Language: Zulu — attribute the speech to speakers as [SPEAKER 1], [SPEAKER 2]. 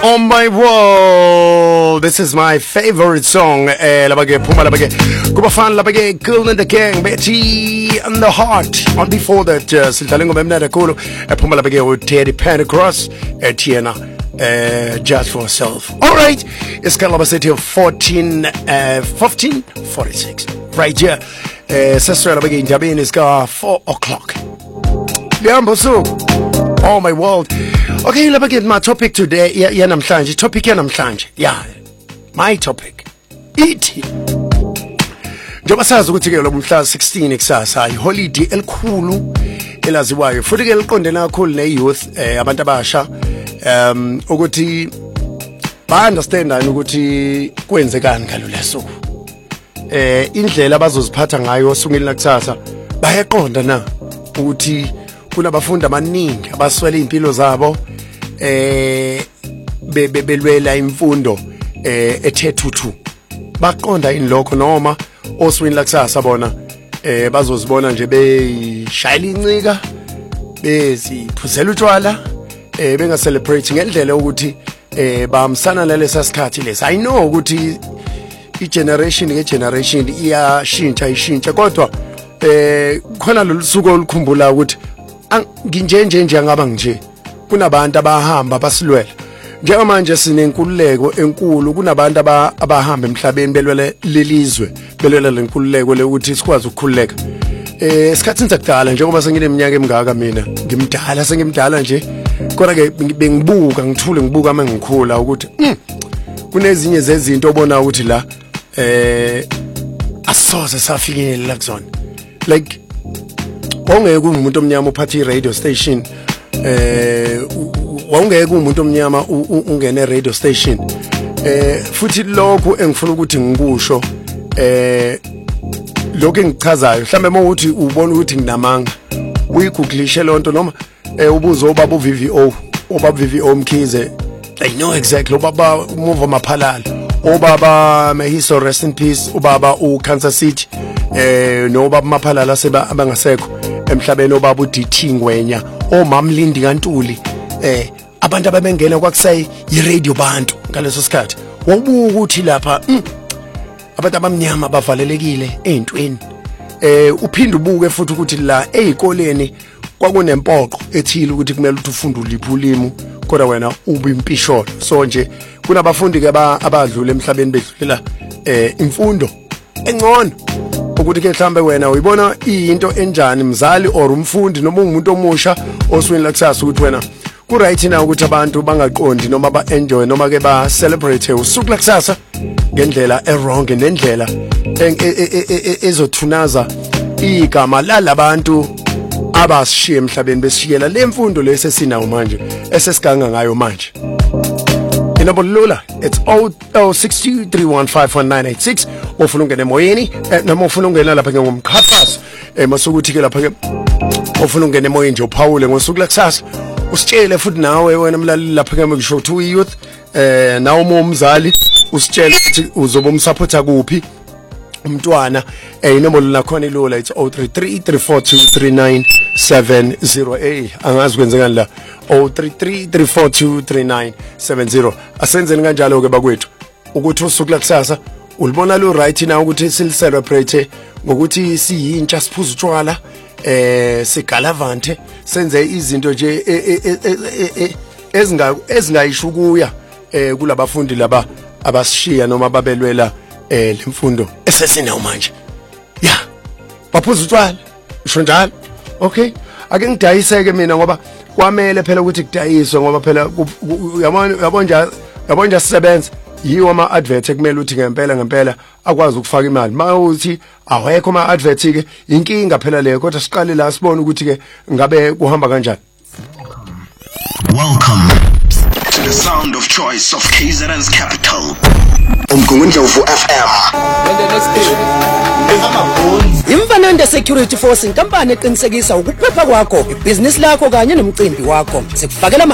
[SPEAKER 1] On my wall, this is my favorite song. Labage Puma Labage Kubafan Labage Girl in the Gang Betty and the Heart. On before that, Siltalingo Memnada Kulu, Puma Labage with Teddy Penacross, Tiana, Just for Herself. Alright, it's Calaba City of 1546. Right here, Sister Labage in Jabin is 4 o'clock. Liambosu. Oh my world. Okay, let me get my topic today. Yeah, namhlanje. Topic ya namhlanje. Yeah. My topic. Ithi. Njengoba sazi ukuthi ke lo mhla 16 kusasa iholiday elikhulu elaziwayo futhi ke liqondena kakhulu ne-youth abantu abasha ukuthi ba understand ukuthi kwenzekani ngalo leso. Indlela abazoziphatha ngayo osungeni lakusasa bayaqonda na ukuthi kunabafundi abaningi abaswele impilo zabo belwela imfundo ethethuthu baqonda inlokho noma oswini lakusasa bona bazozibona nje beshayela incika beziphuzela utshwala benga celebrate ngendlela ukuthi bamsana lalesa sikhathi lesa. I know ukuthi i-generation iyashintsha kodwa khona lo suku olukhumbula ukuthi nginjenje angaba nje kunabantu abahamba basilwela njengamanje sinenkululeko enkulu kunabantu abahamba emhlabeni belwela lelizwe belwela lenkululeko lekuthi sikwazi ukukhululeka esikhathini sakudala njengoba sengineminyaka emingaka mina ngimdala sengimdala nje kodwa ke bengibuka ngithule ngibuka mangikhula ukuthi kunezinye zezinto obona ukuthi la asoze safinyelela kuzona like wongeke umuntu omnyama uphatha i-radio station wongeke umuntu omnyama ungene radio station futhi lokho engifuna ukuthi ngikusho lokho engichazayo mhlambe mawuthi ubona ukuthi nginamanga uyiguglishe lonto noma ubuzo obaba uVVO Mkhize they know exactly ubaba Move Maphalala obaba Mahiso rest in peace ubaba uKansas City no baba Maphalala seba abangasekho emhlabeni obaba uDT Ngwenya omamlindi kaNtuli abantu ababengena kwakusayi i-radio bantu ngaleso sikhathi wobuka ukuthi lapha abantu abamnyama bavalelekile ezintweni uphinde ubuke futhi ukuthi la ezikoleni kwakunempoqo ethile ukuthi kumele ukuthi ufunde uliphulimu kodwa wena ubimpisholo so nje kunabafundi ke abadlula emhlabeni bedlulela imfundo engcono ukuthi ke mhlambe wena uyibona into enjani mzali or umfundi noma umuntu omusha oswini lakusasa ukuthi wena ku right na ukuthi abantu bangaqondi noma ba enjoy noma ke ba celebrate usuku lakusasa ngendlela wrong nendlela ezothunaza igama lalabantu abasishiye emhlabeni besishiyela lemfundo lesesinayo manje esesiganga ngayo manje Inabolula, it's 0623151986 ofuna ungene emoyeni noma ofuna ungena lapha ngomkhathazo masukuthi ke lapha ke ofuna ungene emoyeni nje uphawule ngosuku lakusasa usitshele futhi nawe wena mlaleli lapha ke ngisho ukuthi youth nawe umzali usitshele ukuthi uzoba umsupporta kuphi umntwana inombolo lakhona ilula it's 0333423970 angazi kwenzekani la 0333423970 asenzeni kanjalo ke bakwethu ukuthi usuku lakusasa ulibona lo right na ukuthi silicelebrate ngokuthi siyintsha siphuza utshwala sigalavante senze izinto nje ezingayishukuya kulabafundi laba abasishiya noma babelwela lemfundo esesinayo manje ya baphuza utshwala usho njalo okay ake ngidayiseke mina ngoba kwamele phela ukuthi kudayiswe ngoba phela yabonja sisebenza yiwo ama advert ekumele uthi ngempela akwazi ukufaka imali mawuthi awekho ama advert ke inkinga phela leyo kodwa siqale la sibone ukuthi ke ngabe kuhamba kanjani.
[SPEAKER 2] Welcome to the sound of choice of KZN's capital. Umgungundlovu FM.
[SPEAKER 3] Imfanende Security Force inkampani eqinisekisa ukuphepha kwakho, ibhizinisi lakho kanye nomcimbi wakho. Sikufakela